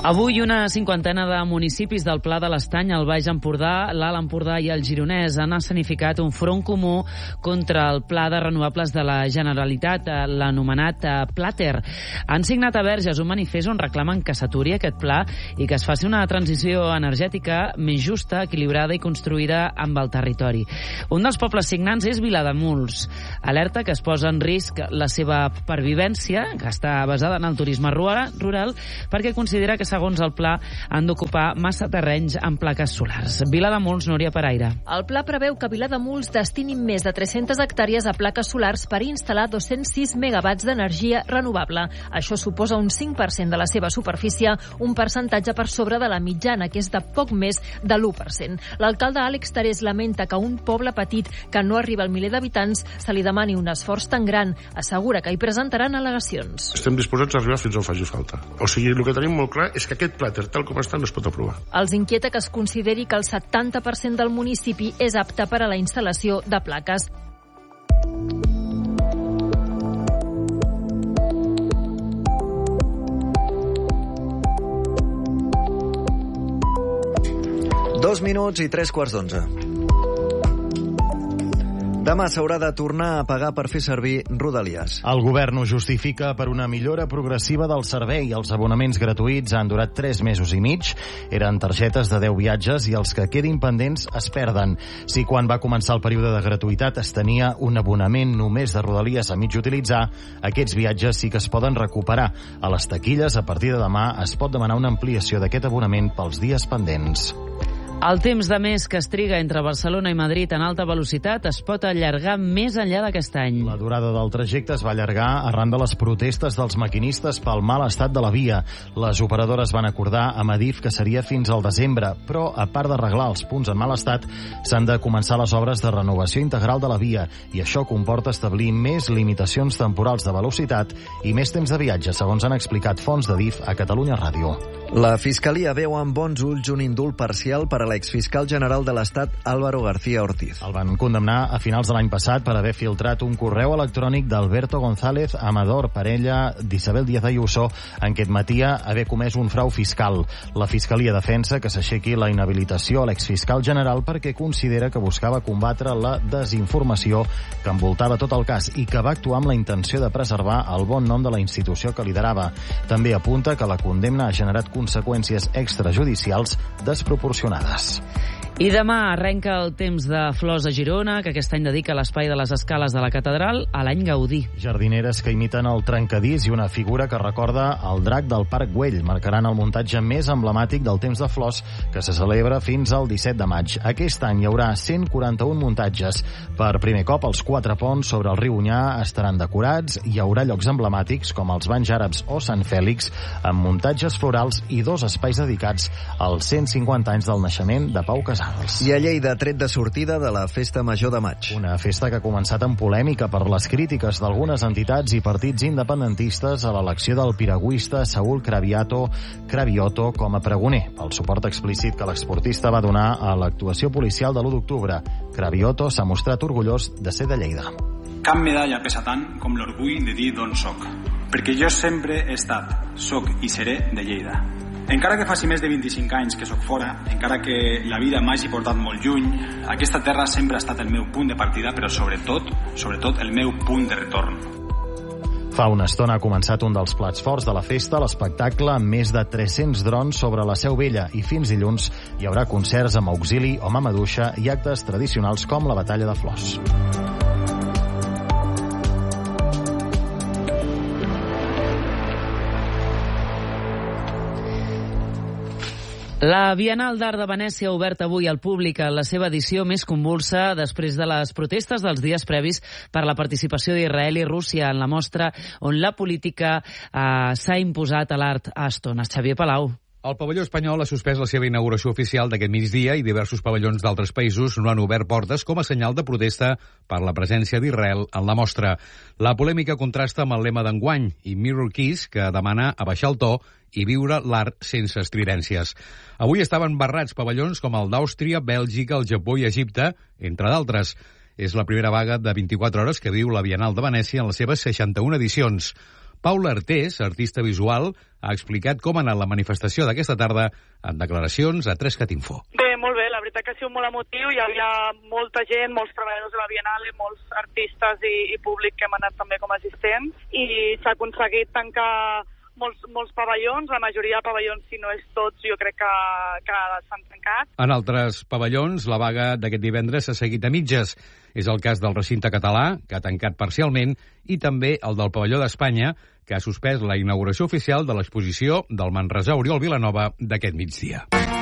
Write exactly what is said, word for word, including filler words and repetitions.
Avui una cinquantena de municipis del Pla de l'Estany, el Baix Empordà, l'Alt Empordà i el Gironès han escenificat un front comú contra el Pla de Renovables de la Generalitat, l'anomenat Plater. Han signat a Verges un manifest on reclamen que s'aturi aquest pla i que es faci una transició energètica més justa, equilibrada i construïda amb el territori. Un dels pobles signants és Vilademuls. Alerta que es posa en risc la seva pervivència, que està basada en el turisme rural, perquè considera que segons el pla, han d'ocupar massa terrenys amb plaques solars. Vilademuls, Núria Paraire. El pla preveu que Vilademuls destini més de tres-centes hectàrees a plaques solars per instal·lar dos-cents sis megawatts d'energia renovable. Això suposa un cinc per cent de la seva superfície, un percentatge per sobre de la mitjana, que és de poc més de l'u per cent. L'alcalde Àlex Tarés lamenta que a un poble petit que no arriba al miler d'habitants se li demani un esforç tan gran. Assegura que hi presentaran al·legacions. Estem disposats a arribar fins on faci falta. O sigui, el que tenim molt clar és que aquest plàter, tal com està, no es pot aprovar. Els inquieta que es consideri que el setanta per cent del municipi és apte per a la instal·lació de plaques. Dos minuts i tres quarts d'onze. Demà s'haurà de tornar a pagar per fer servir Rodalies. El govern ho justifica per una millora progressiva del servei. Els abonaments gratuïts han durat tres mesos i mig. Eren targetes de deu viatges i els que quedin pendents es perden. Si quan va començar el període de gratuïtat es tenia un abonament només de Rodalies a mig utilitzar, aquests viatges sí que es poden recuperar. A les taquilles, a partir de demà, es pot demanar una ampliació d'aquest abonament pels dies pendents. El temps de mes que es triga entre Barcelona i Madrid en alta velocitat es pot allargar més enllà d'aquest any. La durada del trajecte es va allargar arran de les protestes dels maquinistes pel mal estat de la via. Les operadores van acordar amb Adif que seria fins al desembre, però a part d'arreglar els punts en mal estat, s'han de començar les obres de renovació integral de la via i això comporta establir més limitacions temporals de velocitat i més temps de viatge, segons han explicat fonts d'Adif a Catalunya Ràdio. La Fiscalia veu amb bons ulls un indult parcial per a l'exfiscal general de l'Estat, Álvaro García Ortiz. El van condemnar a finals de l'any passat per haver filtrat un correu electrònic d'Alberto González Amador, parella d'Isabel Díaz Ayuso, en què admetia haver comès un frau fiscal. La Fiscalia defensa que s'aixequi la inhabilitació a l'exfiscal general perquè considera que buscava combatre la desinformació que envoltava tot el cas i que va actuar amb la intenció de preservar el bon nom de la institució que liderava. També apunta que la condemna ha generat conseqüències extrajudicials desproporcionades. I demà arrenca el temps de flors a Girona, que aquest any dedica l'espai de les escales de la catedral a l'any Gaudí. Jardineres que imiten el trencadís i una figura que recorda el drac del Parc Güell marcaran el muntatge més emblemàtic del temps de flors que se celebra fins al disset de maig. Aquest any hi haurà cent quaranta-un muntatges. Per primer cop, els quatre ponts sobre el riu Onyar estaran decorats. Hi haurà llocs emblemàtics com els banys àrabs o Sant Fèlix amb muntatges florals i dos espais dedicats als cent cinquanta anys del naixement de Pau Casals. I a Lleida, tret de sortida de la Festa Major de Maig. Una festa que ha començat amb polèmica per les crítiques d'algunes entitats i partits independentistes a l'elecció del piragüista Saúl Cravioto, Cravioto com a pregoner, pel suport explícit que l'exportista va donar a l'actuació policial de l'u d'octubre. Cravioto s'ha mostrat orgullós de ser de Lleida. Cap medalla pesa tant com l'orgull de dir d'on soc, perquè jo sempre he estat, soc i seré de Lleida. Encara que faci més de vint-i-cinc anys que sóc fora, encara que la vida m'hagi portat molt lluny, aquesta terra sempre ha estat el meu punt de partida, però sobretot, sobretot el meu punt de retorn. Fa una estona ha començat un dels plats forts de la festa, l'espectacle amb més de tres-cents drons sobre la Seu Vella, i fins dilluns hi haurà concerts amb auxili o mamaduixa i actes tradicionals com la Batalla de Flors. La Bienal d'Art de Venècia ha obert avui al públic en la seva edició més convulsa després de les protestes dels dies previs per la participació d'Israel i Rússia en la mostra on la política eh, s'ha imposat a l'art a estones. Xavier Palau. El pavelló espanyol ha suspès la seva inauguració oficial d'aquest migdia i diversos pavellons d'altres països no han obert portes com a senyal de protesta per la presència d'Israel en la mostra. La polèmica contrasta amb el lema d'enguany i Mirror Keys, que demana abaixar el to i viure l'art sense estridències. Avui estaven barrats pavellons com el d'Àustria, Bèlgica, el Japó i Egipte, entre d'altres. És la primera vaga de vint-i-quatre hores que viu la Bienal de Venècia en les seves seixanta-una edicions. Paula Artés, artista visual, ha explicat com ha anat la manifestació d'aquesta tarda en declaracions a tres cat info. Bé, molt bé, la veritat que ha sigut molt emotiu, hi havia molta gent, molts treballadors de la Biennale, molts artistes i, i públic que hem anat també com a assistents, i s'ha aconseguit tancar molts, molts pavellons, la majoria de pavellons, si no és tots, jo crec que, que s'han tancat. En altres pavellons, la vaga d'aquest divendres s'ha seguit a mitges. És el cas del recinte català, que ha tancat parcialment, i també el del pavelló d'Espanya, que ha suspès la inauguració oficial de l'exposició del Manresà Oriol Vilanova d'aquest migdia.